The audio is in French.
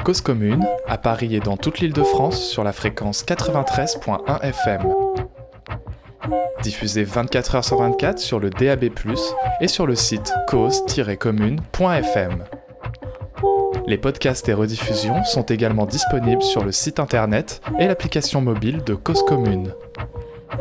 Cause Commune, à Paris et dans toute l'Île-de-France sur la fréquence 93.1 FM. Diffusé 24h sur 24 sur le DAB+, et sur le site cause-commune.fm. Les podcasts et rediffusions sont également disponibles sur le site internet et l'application mobile de Cause Commune.